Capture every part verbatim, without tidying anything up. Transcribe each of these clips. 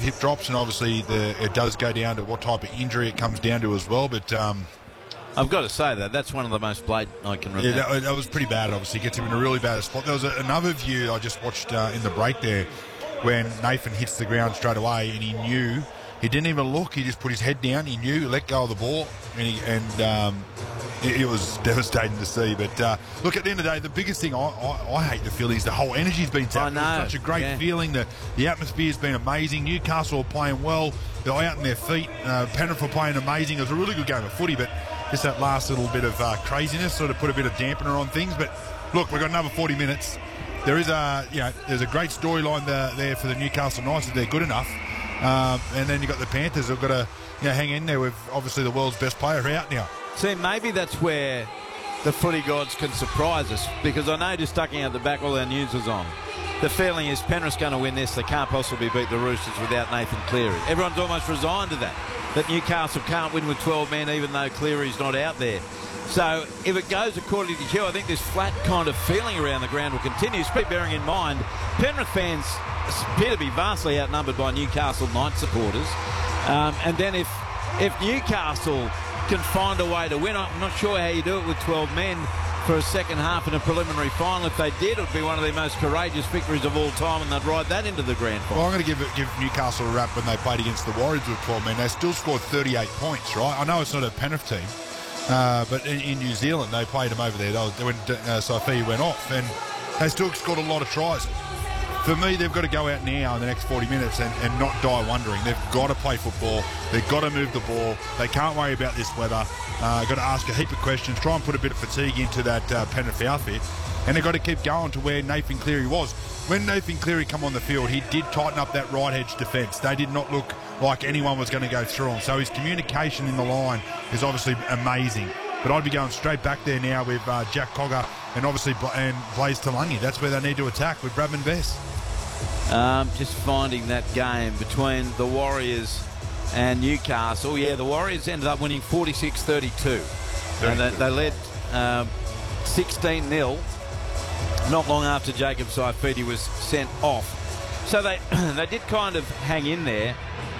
hip drops, and obviously the, it does go down to what type of injury it comes down to as well. But um, I've got to say that that's one of the most blatant I can remember. Yeah, that, that was pretty bad. Obviously, gets him in a really bad spot. There was a, another view I just watched uh, in the break there, when Nathan hits the ground straight away, and he knew. He didn't even look. He just put his head down. He knew, let go of the ball, and, he, and um, it, it was devastating to see. But uh, look, at the end of the day, the biggest thing I, I, I hate the Phillies. The whole energy's been tapped. I know. It's such a great yeah. feeling. The the atmosphere's been amazing. Newcastle are playing well. They're out on their feet. Uh, Penrith are playing amazing. It was a really good game of footy, but just that last little bit of uh, craziness sort of put a bit of dampener on things. But look, we've got another forty minutes. There is a, you know, there's a great storyline there, there for the Newcastle Knights if they're good enough. Um, and then you've got the Panthers who've got to, you know, hang in there with obviously the world's best player out now. See, maybe that's where the footy gods can surprise us, because I know just ducking out the back while our news was on, the feeling is Penrith's going to win this. They can't possibly beat the Roosters without Nathan Cleary. Everyone's almost resigned to that, that Newcastle can't win with twelve men even though Cleary's not out there. So if it goes according to Hugh, I think this flat kind of feeling around the ground will continue, especially bearing in mind Penrith fans appear to be vastly outnumbered by Newcastle Knights supporters. Um, and then if if Newcastle can find a way to win, I'm not sure how you do it with twelve men for a second half in a preliminary final. If they did, it would be one of their most courageous victories of all time, and they'd ride that into the grand final. Well, I'm going to give it, give Newcastle a rap when they played against the Warriors with twelve men. They still scored thirty-eight points, right? I know it's not a Penrith team, uh, but in, in New Zealand, they played them over there. They was, when uh, Saifia went off, and they still scored a lot of tries. For me, they've got to go out now in the next forty minutes and, and not die wondering. They've got to play football. They've got to move the ball. They can't worry about this weather. Uh, got to ask a heap of questions, try and put a bit of fatigue into that uh, Penrith outfit, and they've got to keep going to where Nathan Cleary was. When Nathan Cleary come on the field, he did tighten up that right edge defence. They did not look like anyone was going to go through him. So his communication in the line is obviously amazing. But I'd be going straight back there now with uh, Jack Cogger and obviously Bla- and Blaze Talungi. That's where they need to attack with Bradman Best. Um, just finding that game between the Warriors and Newcastle. Yeah, the Warriors ended up winning forty-six thirty-two. And they, they led um, sixteen nil not long after Jacob Saifidi was sent off. So they, they did kind of hang in there.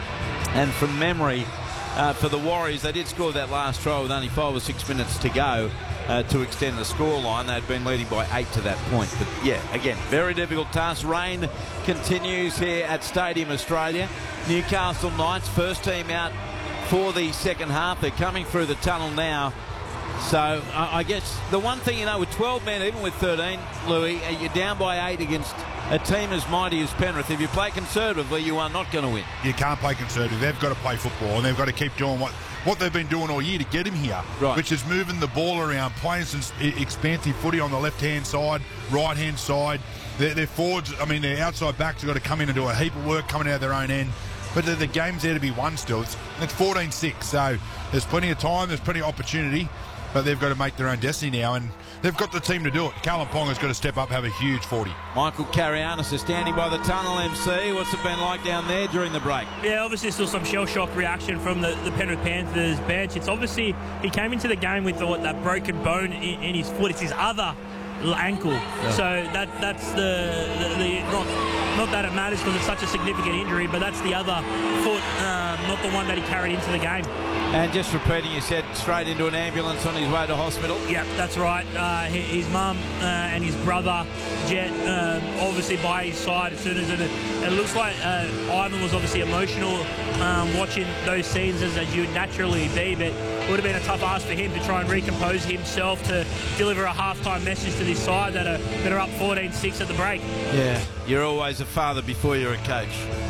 And from memory, uh, for the Warriors, they did score that last try with only five or six minutes to go. Uh, to extend the scoreline. They'd been leading by eight to that point. But yeah, again, very difficult task. Rain continues here at Stadium Australia. Newcastle Knights, first team out for the second half. They're coming through the tunnel now. So uh, I guess the one thing, you know, with twelve men, even with thirteen, Louis, uh, you're down by eight against a team as mighty as Penrith. If you play conservatively, you are not going to win. You can't play conservative. They've got to play football, and they've got to keep doing what what they've been doing all year to get him here, right. which is moving the ball around, playing some expansive footy on the left-hand side, right-hand side. Their, their forwards, I mean, their outside backs have got to come in and do a heap of work coming out of their own end. But the, the game's there to be won still. It's, it's fourteen six, so there's plenty of time, there's plenty of opportunity, but they've got to make their own destiny now, and they've got the team to do it. Callum Ponga's got to step up, have a huge forty. Michael Carianis is standing by the tunnel, M C. What's it been like down there during the break? Yeah, obviously still some shell-shock reaction from the, the Penrith Panthers bench. It's obviously, he came into the game with the, what, that broken bone in, in his foot. It's his other ankle. Yeah. So that that's the, the, the not, not that it matters because it's such a significant injury, but that's the other foot, um, not the one that he carried into the game. And just repeating, you said straight into an ambulance on his way to hospital? Yep, that's right. Uh, his mum uh, and his brother, Jet, um, obviously by his side as soon as it, it looks like uh, Ivan was obviously emotional um, watching those scenes as, as you would naturally be, but it would have been a tough ask for him to try and recompose himself to deliver a halftime message to this side that are, that are up fourteen six at the break. Yeah, you're always a father before you're a coach.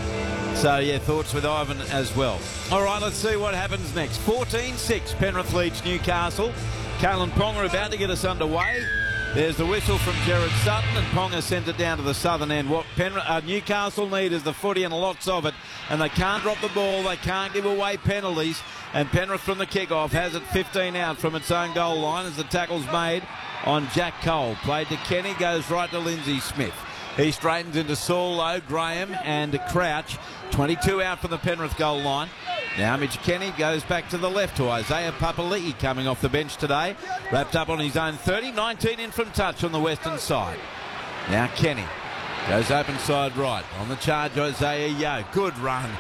So, yeah, thoughts with Ivan as well. All right, let's see what happens next. fourteen six, Penrith leads Newcastle. Kalyn Ponga about to get us underway. There's the whistle from Gerard Sutton, and Ponga sent it down to the southern end. What Penrith, uh, Newcastle need is the footy and lots of it, and they can't drop the ball. They can't give away penalties. And Penrith from the kickoff has it fifteen out from its own goal line as the tackle's made on Jack Cole. Played to Kenny, goes right to Lindsay Smith. He straightens into Saul Lowe, Graham and Crouch. twenty-two out from the Penrith goal line. Now Mitch Kenny goes back to the left to Isaiah Papali'i coming off the bench today. Wrapped up on his own thirty. nineteen in from touch on the western side. Now Kenny goes open side right. On the charge, Isaiah Yeo. Good run.